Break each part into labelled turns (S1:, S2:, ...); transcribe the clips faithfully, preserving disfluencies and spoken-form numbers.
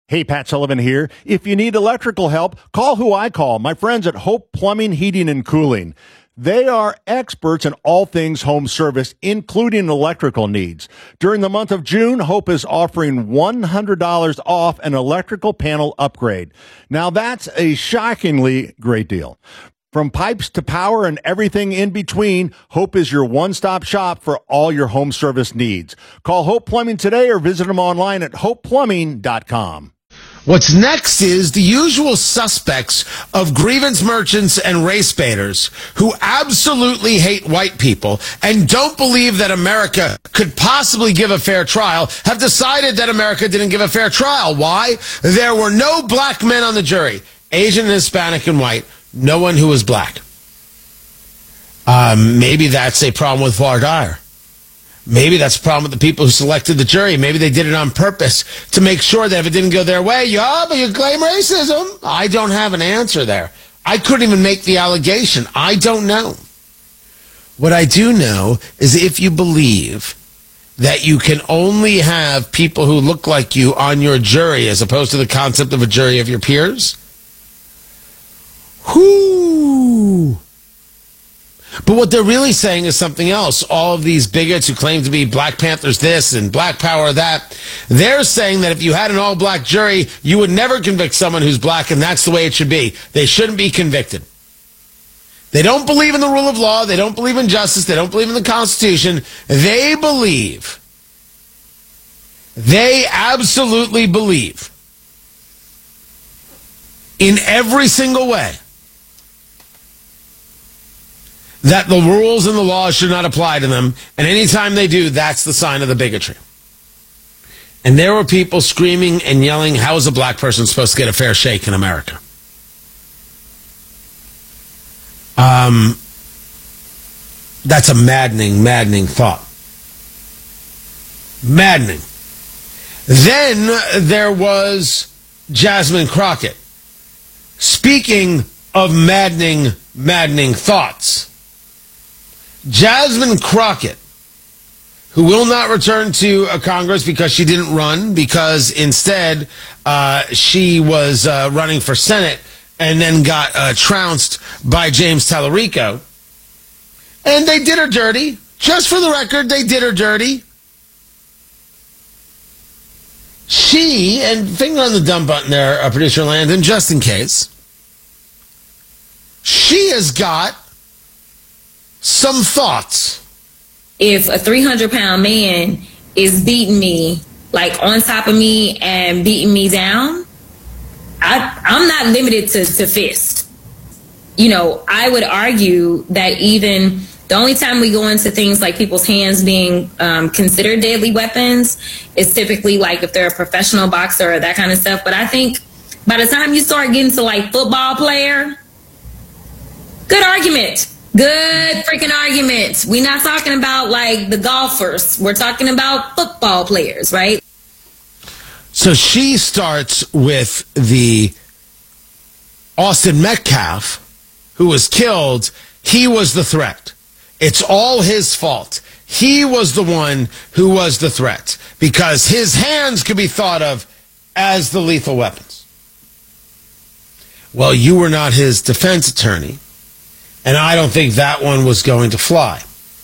S1: Hey, Pat Sullivan here. If you need electrical help, call who I call, my friends at Hope Plumbing, Heating, and Cooling. They are experts in all things home service, including electrical needs. During the month of June, Hope is offering one hundred dollars off an electrical panel upgrade. Now, that's a shockingly great deal. From pipes to power and everything in between, Hope is your one-stop shop for all your home service needs. Call Hope Plumbing today or visit them online at hope plumbing dot com.
S2: What's next is the usual suspects of grievance merchants and race baiters who absolutely hate white people and don't believe that America could possibly give a fair trial have decided that America didn't give a fair trial. Why? There were no black men on the jury. Asian, Hispanic, and white. No one who was black. Um, maybe that's a problem with voir dire. Maybe that's a problem with the people who selected the jury. Maybe they did it on purpose to make sure that if it didn't go their way, yeah, but you claim racism. I don't have an answer there. I couldn't even make the allegation. I don't know. What I do know is if you believe that you can only have people who look like you on your jury as opposed to the concept of a jury of your peers, whoo. But what they're really saying is something else. All of these bigots who claim to be Black Panthers this and Black Power that, they're saying that if you had an all-black jury, you would never convict someone who's black, and that's the way it should be. They shouldn't be convicted. They don't believe in the rule of law. They don't believe in justice. They don't believe in the Constitution. They believe, they absolutely believe in every single way that the rules and the laws should not apply to them, and anytime they do, that's the sign of the bigotry. And there were people screaming and yelling, how is a black person supposed to get a fair shake in America? Um, that's a maddening, maddening thought. Maddening. Then there was Jasmine Crockett. Speaking of maddening, maddening thoughts, Jasmine Crockett, who will not return to uh, Congress because she didn't run, because instead uh, she was uh, running for Senate and then got uh, trounced by James Tallarico. And they did her dirty. Just for the record, they did her dirty. She, and finger on the dumb button there, uh, Producer Landon, just in case, she has got some thoughts.
S3: If a three hundred pound man is beating me, like on top of me and beating me down, I, I'm not limited to, to fist. You know, I would argue that even the only time we go into things like people's hands being um, considered deadly weapons is typically like if they're a professional boxer or that kind of stuff. But I think by the time you start getting to like football player, good argument. Good freaking argument. We're not talking about like the golfers. We're talking about football players, right?
S2: So she starts with the Austin Metcalf, who was killed. He was the threat. It's all his fault. He was the one who was the threat because his hands could be thought of as the lethal weapons. Well, you were not his defense attorney. And I don't think that one was going to fly.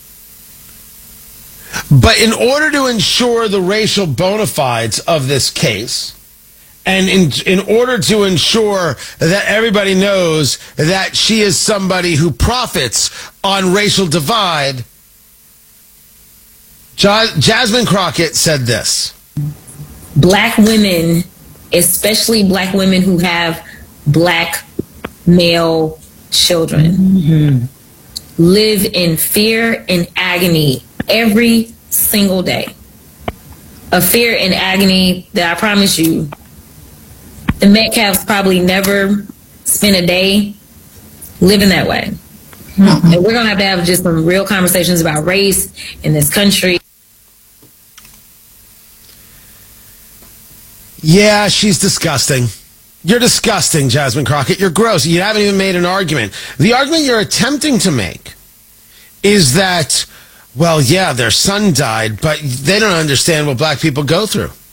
S2: But in order to ensure the racial bona fides of this case, and in, in order to ensure that everybody knows that she is somebody who profits on racial divide, Ja- Jasmine Crockett said this.
S3: Black women, especially black women who have black male children, mm-hmm. live in fear and agony every single day. A fear and agony that I promise you, the Metcalfs probably never spent a day living that way. Mm-hmm. And we're going to have to have just some real conversations about race in this country.
S2: Yeah, she's disgusting. You're disgusting, Jasmine Crockett. You're gross. You haven't even made an argument. The argument you're attempting to make is that, well, yeah, their son died, but they don't understand what black people go through.